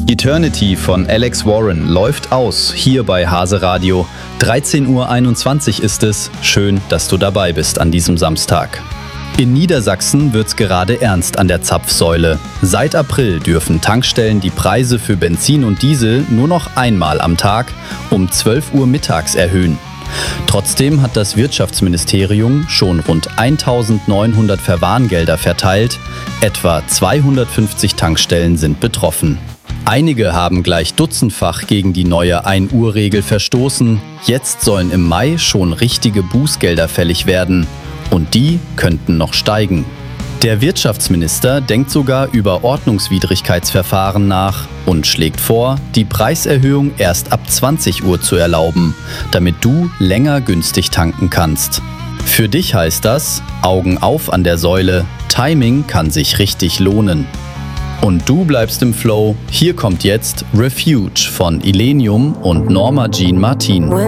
Eternity von Alex Warren läuft aus, hier bei Hase Radio. 13:21 Uhr ist es. Schön, dass du dabei bist an diesem Samstag. In Niedersachsen wird's gerade ernst an der Zapfsäule. Seit April dürfen Tankstellen die Preise für Benzin und Diesel nur noch einmal am Tag um 12 Uhr mittags erhöhen. Trotzdem hat das Wirtschaftsministerium schon rund 1.900 Verwarngelder verteilt. Etwa 250 Tankstellen sind betroffen. Einige haben gleich dutzendfach gegen die neue 1-Uhr-Regel verstoßen. Jetzt sollen im Mai schon richtige Bußgelder fällig werden. Und die könnten noch steigen. Der Wirtschaftsminister denkt sogar über Ordnungswidrigkeitsverfahren nach und schlägt vor, die Preiserhöhung erst ab 20 Uhr zu erlauben, damit du länger günstig tanken kannst. Für dich heißt das, Augen auf an der Säule, Timing kann sich richtig lohnen. Und du bleibst im Flow. Hier kommt jetzt Refuge von Illenium und Norma Jean Martin.